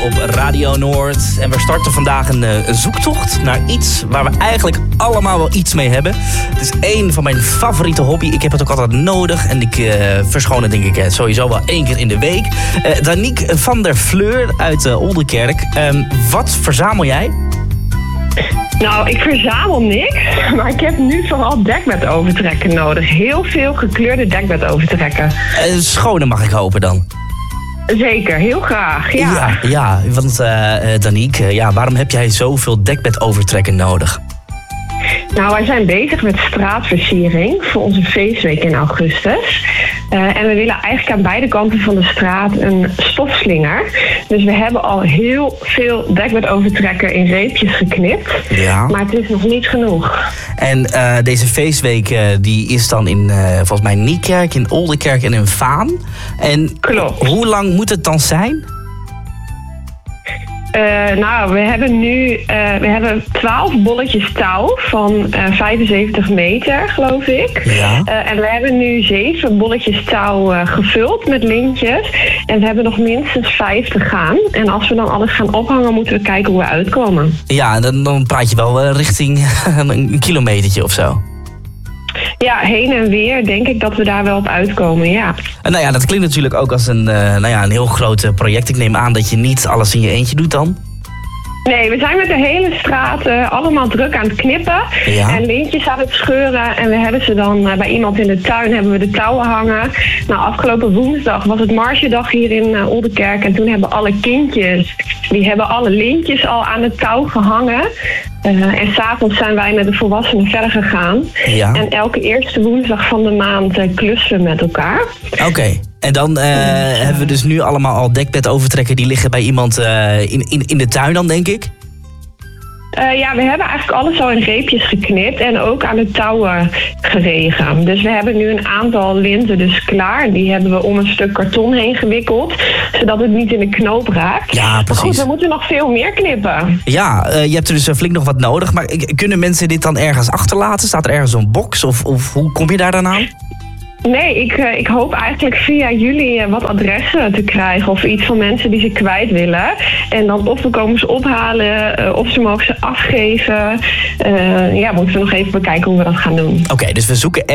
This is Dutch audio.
op Radio Noord. En we starten vandaag een zoektocht naar iets waar we eigenlijk allemaal wel iets mee hebben. Het is één van mijn favoriete hobby. Ik heb het ook altijd nodig. En ik verschoon het denk ik sowieso wel 1 keer in de week. Danique van der Fleur uit Oldenkerk. Wat verzamel jij? Nou, ik verzamel niks, maar ik heb nu vooral dekbedovertrekken nodig. Heel veel gekleurde dekbedovertrekken. Schone mag ik hopen dan? Zeker, heel graag, ja. Ja, want Danique, waarom heb jij zoveel dekbedovertrekken nodig? Nou, wij zijn bezig met straatversiering voor onze feestweek in augustus. En we willen eigenlijk aan beide kanten van de straat een stofslinger. Dus we hebben al heel veel dekbedovertrekken in reepjes geknipt. Ja. Maar het is nog niet genoeg. En deze feestweek die is dan in volgens mij Niekerk, in Oldenkerk en in Vaan. En klopt. Hoe lang moet het dan zijn? We hebben nu 12 bolletjes touw van 75 meter, geloof ik. Ja. En we hebben nu 7 bolletjes touw gevuld met lintjes. En we hebben nog minstens 5 te gaan. En als we dan alles gaan ophangen, moeten we kijken hoe we uitkomen. Ja, dan praat je wel richting een kilometertje of zo. Ja, heen en weer denk ik dat we daar wel op uitkomen, ja. Dat klinkt natuurlijk ook als een heel groot project. Ik neem aan dat je niet alles in je eentje doet dan? Nee, we zijn met de hele straat allemaal druk aan het knippen. Ja. En lintjes aan het scheuren. En we hebben ze dan bij iemand in de tuin hebben we de touwen hangen. Nou, afgelopen woensdag was het margedag hier in Oldenkerk. En toen hebben alle kindjes, die hebben alle lintjes al aan het touw gehangen. En 's avonds zijn wij met de volwassenen verder gegaan. Ja. En elke eerste woensdag van de maand klussen we met elkaar. Oké. En dan hebben we dus nu allemaal al dekbedovertrekken die liggen bij iemand in de tuin dan, denk ik? We hebben eigenlijk alles al in reepjes geknipt en ook aan de touwen geregen. Dus we hebben nu een aantal linten dus klaar. Die hebben we om een stuk karton heen gewikkeld, zodat het niet in de knoop raakt. Ja, precies. Maar goed, we moeten nog veel meer knippen. Ja, je hebt er dus flink nog wat nodig. Maar kunnen mensen dit dan ergens achterlaten? Staat er ergens een box of hoe kom je daar dan aan? Nee, ik hoop eigenlijk via jullie wat adressen te krijgen of iets van mensen die ze kwijt willen. En dan of we komen ze ophalen of ze mogen ze afgeven. Moeten we nog even bekijken hoe we dat gaan doen. Oké, dus we zoeken